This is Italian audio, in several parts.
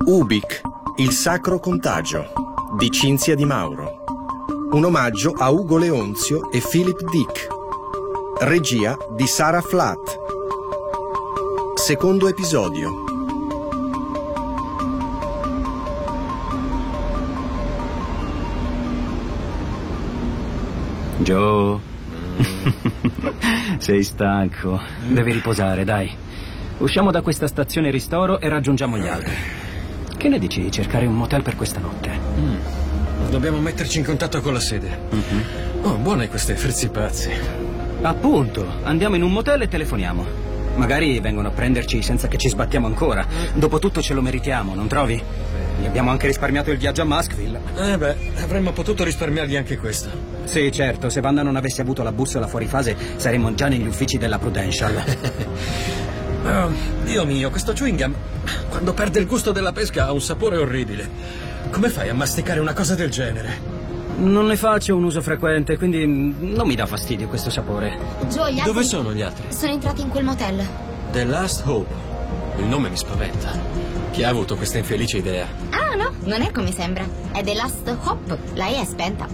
Ubik, il sacro contagio, di Cinzia Di Mauro. Un omaggio a Ugo Leonzio e Philip Dick. Regia di Sara Flatt. Secondo episodio. Joe, sei stanco. Devi riposare, dai. Usciamo da questa stazione ristoro e raggiungiamo gli altri. Che ne dici di cercare un motel per questa notte? Dobbiamo metterci in contatto con la sede. Oh, buone queste frizzi pazzi. Appunto, andiamo in un motel e telefoniamo. Magari vengono a prenderci senza che ci sbattiamo ancora. Dopotutto ce lo meritiamo, non trovi? Gli abbiamo anche risparmiato il viaggio a Muskville. Avremmo potuto risparmiargli anche questo. Sì, certo, se Wanda non avesse avuto la bussola fuori fase saremmo già negli uffici della Prudential. Oh, Dio mio, questo chewing gum, quando perde il gusto della pesca, ha un sapore orribile. Come fai a masticare una cosa del genere? Non ne faccio un uso frequente, quindi non mi dà fastidio questo sapore. Joe, gli altri... Dove sono gli altri? Sono entrati in quel motel. The Last Hope. Il nome mi spaventa. Chi ha avuto questa infelice idea? Ah, no, non è come sembra. È The Last Hope. La E è spenta.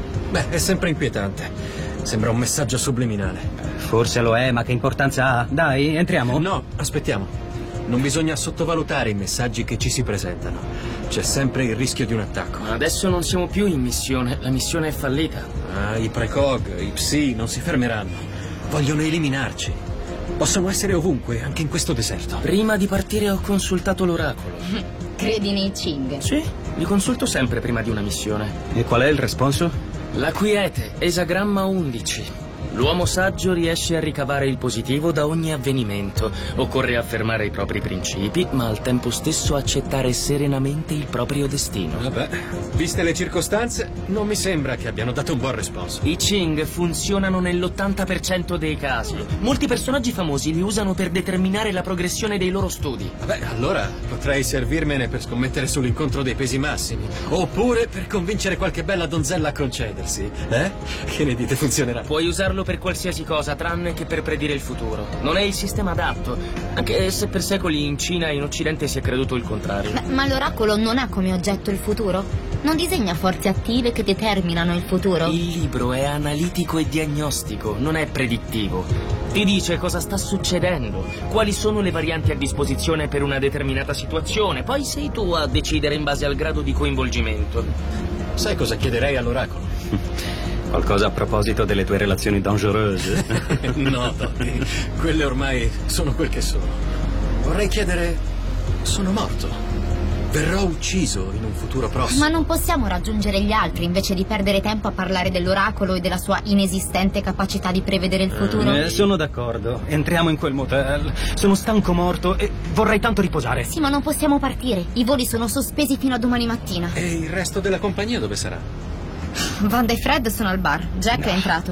È sempre inquietante. Sembra un messaggio subliminale. Forse lo è, ma che importanza ha? Dai, entriamo? No, aspettiamo. Non bisogna sottovalutare i messaggi che ci si presentano. C'è sempre il rischio di un attacco. Adesso non siamo più in missione. La missione è fallita. I precog, i psi non si fermeranno. Vogliono eliminarci. Possono essere ovunque, anche in questo deserto. Prima di partire ho consultato l'oracolo. Credi nei Ching? Sì, li consulto sempre prima di una missione. E qual è il responso? La quiete, esagramma 11. L'uomo saggio riesce a ricavare il positivo da ogni avvenimento. Occorre affermare i propri principi, ma al tempo stesso accettare serenamente il proprio destino. Viste le circostanze, non mi sembra che abbiano dato un buon responso. I Ching funzionano nell'80% dei casi. Molti personaggi famosi li usano per determinare la progressione dei loro studi. Allora potrei servirmene per scommettere sull'incontro dei pesi massimi. Oppure per convincere qualche bella donzella a concedersi. Che ne dite, funzionerà? Puoi usarlo per qualsiasi cosa, tranne che per predire il futuro. Non è il sistema adatto, anche se per secoli in Cina e in Occidente si è creduto il contrario. Ma l'oracolo non ha come oggetto il futuro? Non disegna forze attive che determinano il futuro? Il libro è analitico e diagnostico, non è predittivo. Ti dice cosa sta succedendo, quali sono le varianti a disposizione per una determinata situazione, poi sei tu a decidere in base al grado di coinvolgimento. Sai cosa chiederei all'oracolo? Qualcosa a proposito delle tue relazioni dangerose? No, Tony, quelle ormai sono quel che sono. Vorrei chiedere: sono morto? Verrò ucciso in un futuro prossimo? Ma non possiamo raggiungere gli altri invece di perdere tempo a parlare dell'oracolo e della sua inesistente capacità di prevedere il futuro? Sono d'accordo. Entriamo in quel motel. Sono stanco morto e vorrei tanto riposare. Sì, ma non possiamo partire. I voli sono sospesi fino a domani mattina. E il resto della compagnia dove sarà? Wanda e Fred sono al bar. Jack è entrato.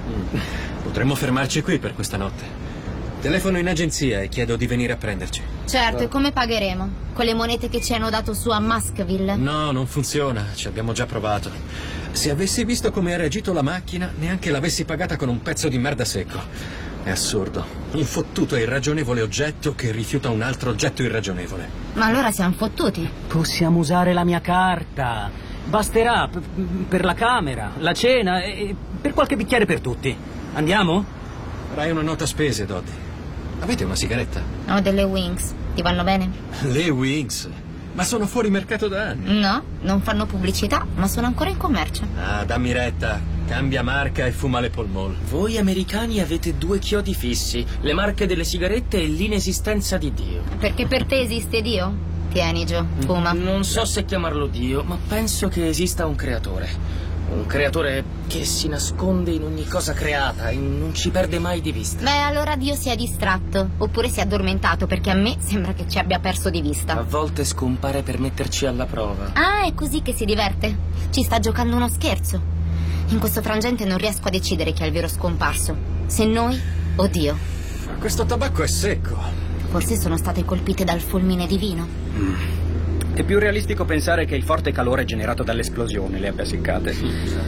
Potremmo fermarci qui per questa notte. Telefono in agenzia e chiedo di venire a prenderci. Certo, e come pagheremo? Con le monete che ci hanno dato su a Muskville? No, non funziona, ci abbiamo già provato. Se avessi visto come ha reagito la macchina, neanche l'avessi pagata con un pezzo di merda secco. È assurdo. Un fottuto e irragionevole oggetto che rifiuta un altro oggetto irragionevole. Ma allora siamo fottuti. Possiamo usare la mia carta. Basterà per la camera, la cena e per qualche bicchiere per tutti. Andiamo? Farai una nota spese, Dottie. Avete una sigaretta? Ho delle Wings. Ti vanno bene? Le Wings? Ma sono fuori mercato da anni. No, non fanno pubblicità, ma sono ancora in commercio. Dammi retta. Cambia marca e fuma le Pall Mall. Voi americani avete due chiodi fissi: le marche delle sigarette e l'inesistenza di Dio. Perché per te esiste Dio? Tieni, Joe, fuma. Non so se chiamarlo Dio, ma penso che esista un creatore. Un creatore che si nasconde in ogni cosa creata e non ci perde mai di vista. Beh, allora Dio si è distratto. Oppure si è addormentato, perché a me sembra che ci abbia perso di vista. A volte scompare per metterci alla prova. Ah, è così che si diverte? Ci sta giocando uno scherzo. In questo frangente non riesco a decidere chi è il vero scomparso. Se noi o Dio. Questo tabacco è secco. Forse sono state colpite dal fulmine divino. È più realistico pensare che il forte calore generato dall'esplosione le abbia seccate.